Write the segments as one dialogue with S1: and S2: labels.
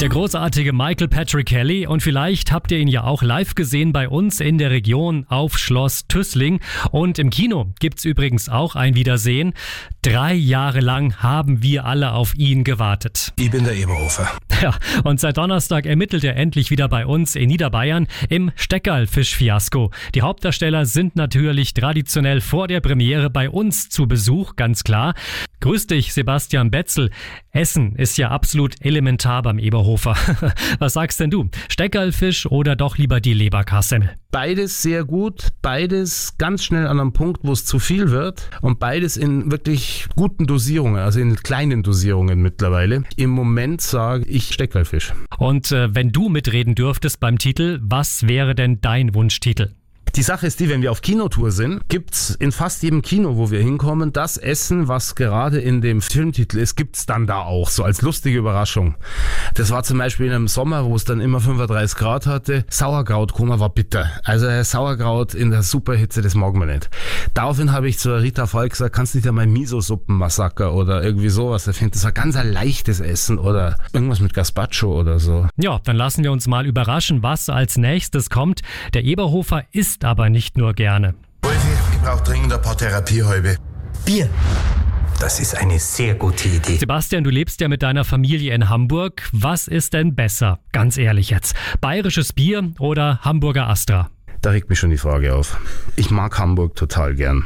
S1: Der großartige Michael Patrick Kelly, und vielleicht habt ihr ihn ja auch live gesehen bei uns in der Region auf Schloss Tüßling, und im Kino gibt's übrigens auch ein Wiedersehen. 3 Jahre lang haben wir alle auf ihn gewartet.
S2: Ich bin der Eberhofer.
S1: Ja, und seit Donnerstag ermittelt er endlich wieder bei uns in Niederbayern im Steckerl-Fisch-Fiasko. Die Hauptdarsteller sind natürlich traditionell vor der Premiere bei uns zu Besuch, ganz klar. Grüß dich, Sebastian Betzel. Essen ist ja absolut elementar beim Eberhofer. Was sagst denn du? Steckerlfisch oder doch lieber die Leberkassemmel?
S2: Beides sehr gut, beides ganz schnell an einem Punkt, wo es zu viel wird, und beides in wirklich guten Dosierungen, also in kleinen Dosierungen mittlerweile. Im Moment sage ich Steckerlfisch.
S1: Und wenn du mitreden dürftest beim Titel, was wäre denn dein Wunschtitel?
S2: Die Sache ist die, wenn wir auf Kinotour sind, gibt's in fast jedem Kino, wo wir hinkommen, das Essen, was gerade in dem Filmtitel ist, gibt's dann da auch, so als lustige Überraschung. Das war zum Beispiel in einem Sommer, wo es dann immer 35 Grad hatte. Sauerkrautkoma war bitter. Also Sauerkraut in der Superhitze, das mag man nicht. Daraufhin habe ich zu Rita Falk gesagt, kannst du nicht einmal Miso-Suppen-Massaker oder irgendwie sowas. Ich finde, das war ganz ein leichtes Essen oder irgendwas mit Gazpacho oder so.
S1: Ja, dann lassen wir uns mal überraschen, was als nächstes kommt. Der Eberhofer isst aber nicht nur gerne.
S3: Wolfi, ich brauche dringend ein paar Therapiehalbe.
S4: Bier. Das ist eine sehr gute Idee.
S1: Sebastian, du lebst ja mit deiner Familie in Hamburg. Was ist denn besser? Ganz ehrlich jetzt. Bayerisches Bier oder Hamburger Astra?
S2: Da regt mich schon die Frage auf. Ich mag Hamburg total gern.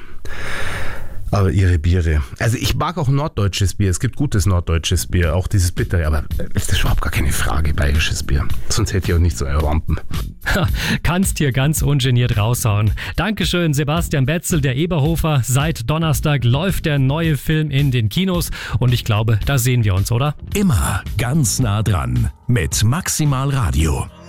S2: Aber ihre Biere. Also ich mag auch norddeutsches Bier. Es gibt gutes norddeutsches Bier, auch dieses bittere. Aber ist das überhaupt gar keine Frage, bayerisches Bier. Sonst hätte ich auch nicht so erwampen.
S1: Kannst hier ganz ungeniert raushauen. Dankeschön, Sebastian Betzel, der Eberhofer. Seit Donnerstag läuft der neue Film in den Kinos. Und ich glaube, da sehen wir uns, oder?
S5: Immer ganz nah dran mit Maximal Radio.